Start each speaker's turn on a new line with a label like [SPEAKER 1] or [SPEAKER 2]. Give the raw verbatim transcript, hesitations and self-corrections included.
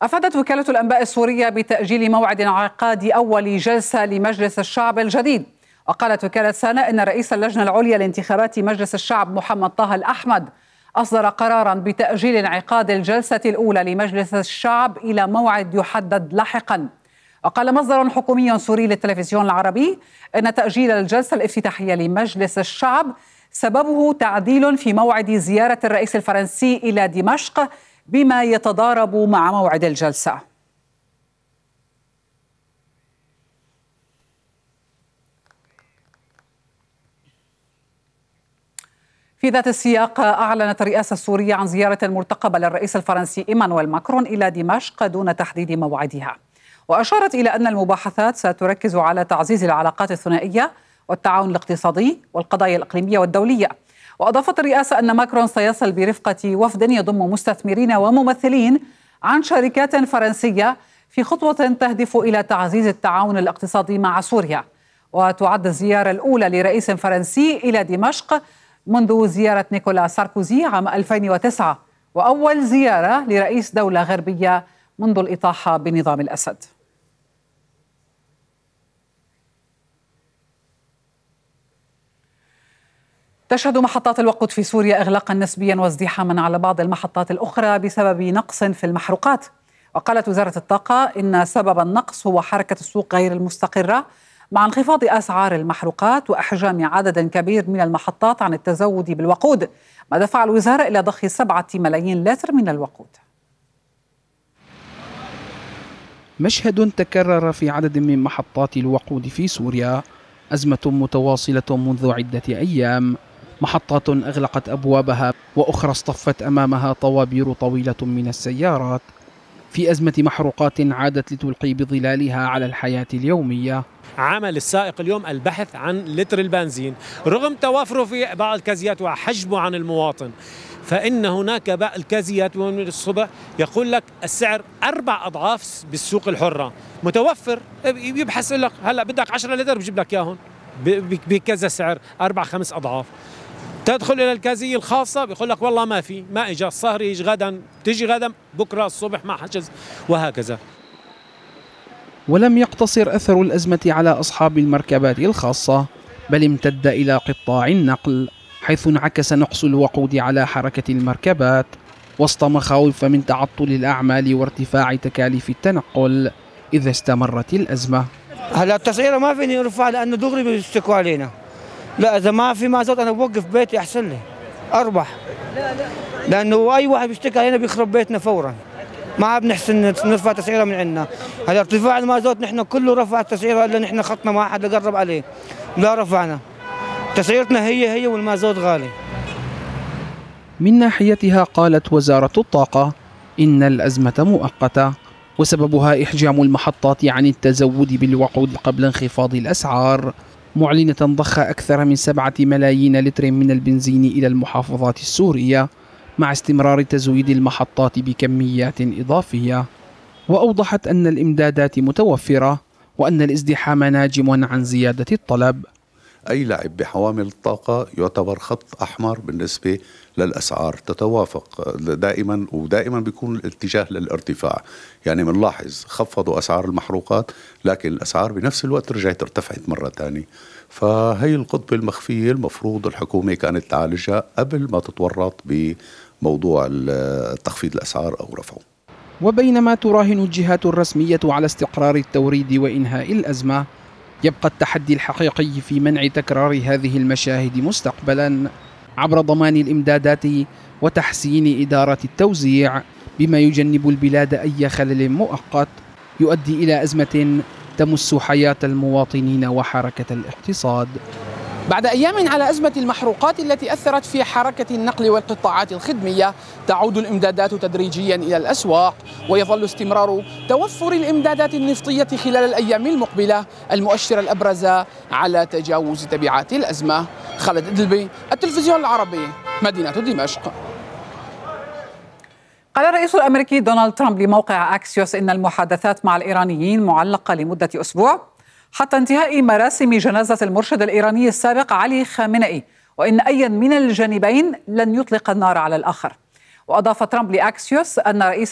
[SPEAKER 1] أفادت وكالة الأنباء السورية بتأجيل موعد انعقاد أول جلسة لمجلس الشعب الجديد. وقالت وكالة سانا إن رئيس اللجنة العليا لانتخابات مجلس الشعب محمد طه الأحمد أصدر قرارا بتأجيل انعقاد الجلسة الأولى لمجلس الشعب إلى موعد يحدد لاحقا. وقال مصدر حكومي سوري للتلفزيون العربي إن تأجيل الجلسة الافتتاحية لمجلس الشعب سببه تعديل في موعد زيارة الرئيس الفرنسي إلى دمشق بما يتضارب مع موعد الجلسة. في ذات السياق أعلنت الرئاسة السورية عن زيارة مرتقبة للرئيس الفرنسي إيمانويل ماكرون إلى دمشق دون تحديد موعدها، وأشارت إلى أن المباحثات ستركز على تعزيز العلاقات الثنائية والتعاون الاقتصادي والقضايا الإقليمية والدولية. وأضافت الرئاسة أن ماكرون سيصل برفقة وفد يضم مستثمرين وممثلين عن شركات فرنسية في خطوة تهدف إلى تعزيز التعاون الاقتصادي مع سوريا. وتعد الزيارة الأولى لرئيس فرنسي إلى دمشق منذ زيارة نيكولا ساركوزي عام ألفين وتسعة، وأول زيارة لرئيس دولة غربية منذ الإطاحة بنظام الأسد. تشهد محطات الوقود في سوريا إغلاقا نسبيا وازدحاما على بعض المحطات الأخرى بسبب نقص في المحروقات. وقالت وزارة الطاقة إن سبب النقص هو حركة السوق غير المستقرة مع انخفاض أسعار المحروقات وأحجام عدد كبير من المحطات عن التزود بالوقود، ما دفع الوزارة إلى ضخ سبعة ملايين لتر من الوقود.
[SPEAKER 2] مشهد تكرر في عدد من محطات الوقود في سوريا، أزمة متواصلة منذ عدة أيام، محطات أغلقت أبوابها وأخرى اصطفت أمامها طوابير طويلة من السيارات في أزمة محروقات عادت لتلقي بظلالها على الحياة اليومية.
[SPEAKER 3] عمل السائق اليوم البحث عن لتر البنزين رغم توافره في بعض الكازيات وحجبه عن المواطن، فإن هناك بعض الكازيات من الصبح يقول لك السعر أربع أضعاف بالسوق الحرة متوفر، يبحث لك هلا بدك عشرة لتر بجيب لك إياهم بكذا سعر أربع خمس أضعاف. تدخل إلى الكازية الخاصة بيقول لك والله ما في، ما إجا الصهر، يجي غدا، تيجي غدا، بكرة الصبح ما حجز، وهكذا.
[SPEAKER 2] ولم يقتصر أثر الأزمة على أصحاب المركبات الخاصة، بل امتد إلى قطاع النقل، حيث انعكس نقص الوقود على حركة المركبات وسط مخاوف من تعطل الأعمال وارتفاع تكاليف التنقل إذا استمرت الأزمة.
[SPEAKER 4] هلا التسعيرة ما فيني أرفع لأنه دغري بيشتكوا علينا. لا إذا ما في مازوت أنا بوقف بيتي أحسن لي أربح، لأنه أي واحد بيشتكي علينا بيخرب بيتنا فورا. ما بنحسن نرفع تسعيرة من عندنا. هلا ارتفاع المازوت نحن كله رفع التسعيرة إلا نحن خطنا ما حد قرب عليه، لا رفعنا تسعيرتنا هي هي والمازوت غالي.
[SPEAKER 2] من ناحيتها قالت وزارة الطاقة إن الأزمة مؤقتة وسببها إحجام المحطات عن التزود بالوقود قبل انخفاض الأسعار، معلنة ضخ أكثر من سبعة ملايين لتر من البنزين إلى المحافظات السورية مع استمرار تزويد المحطات بكميات إضافية. وأوضحت أن الإمدادات متوفرة وأن الازدحام ناجم عن زيادة الطلب.
[SPEAKER 5] أي لعب بحوامل الطاقة يعتبر خط أحمر بالنسبة للأسعار، تتوافق دائما ودائما بيكون الاتجاه للارتفاع. يعني بنلاحظ خفضوا أسعار المحروقات لكن الأسعار بنفس الوقت رجعت ارتفعت مرة تانية. فهي القطبة المخفية المفروض الحكومة كانت تعالجها قبل ما تتورط بموضوع تخفيض الأسعار أو رفعه.
[SPEAKER 2] وبينما تراهن الجهات الرسمية على استقرار التوريد وإنهاء الأزمة، يبقى التحدي الحقيقي في منع تكرار هذه المشاهد مستقبلا عبر ضمان الإمدادات وتحسين إدارة التوزيع بما يجنب البلاد أي خلل مؤقت يؤدي إلى أزمة تمس حياة المواطنين وحركة الاقتصاد. بعد أيام على أزمة المحروقات التي أثرت في حركة النقل والقطاعات الخدمية، تعود الإمدادات تدريجيا إلى الأسواق، ويظل استمرار توفر الإمدادات النفطية خلال الأيام المقبلة المؤشر الأبرز على تجاوز تبعات الأزمة. خالد إدلبي، التلفزيون العربي، مدينة دمشق.
[SPEAKER 1] قال الرئيس الأمريكي دونالد ترامب لموقع أكسيوس إن المحادثات مع الإيرانيين معلقة لمدة أسبوع حتى انتهاء مراسم جنازة المرشد الإيراني السابق علي خامنئي، وإن أي من الجانبين لن يطلق النار على الآخر. وأضاف ترامب لأكسيوس أن رئيس